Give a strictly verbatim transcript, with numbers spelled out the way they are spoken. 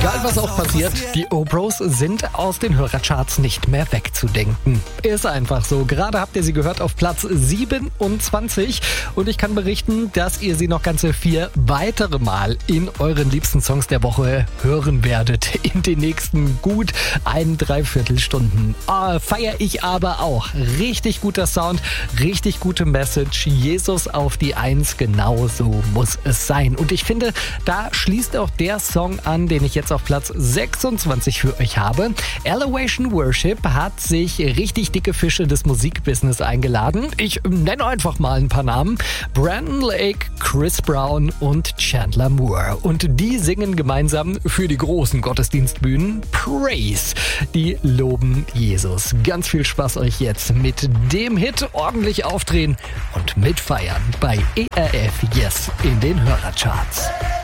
Egal was auch passiert, die O-Bros sind aus den Hörercharts nicht mehr wegzudenken. Ist einfach so. Gerade habt ihr sie gehört auf Platz siebenundzwanzig und ich kann berichten, dass ihr sie noch ganze vier weitere Mal in euren liebsten Songs der Woche hören werdet. In den nächsten gut ein Dreiviertelstunden. Ah, feier ich aber auch. Richtig guter Sound, richtig gute Message. Jesus auf die Eins, genau so muss es sein. Und ich finde, da schließt auch der Song an, den ich jetzt auf Platz sechsundzwanzig für euch habe. Elevation Worship hat sich richtig dicke Fische des Musikbusiness eingeladen. Ich nenne einfach mal ein paar Namen. Brandon Lake, Chris Brown und Chandler Moore. Und die singen gemeinsam für die großen Gottesdienstbühnen Praise. Die loben Jesus. Ganz viel Spaß euch jetzt mit dem Hit. Ordentlich aufdrehen und mitfeiern bei E R F Yes in den Hörercharts.